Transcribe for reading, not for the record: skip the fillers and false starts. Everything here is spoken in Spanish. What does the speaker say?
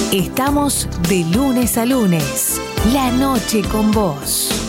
Estamos de lunes a lunes. La noche con vos.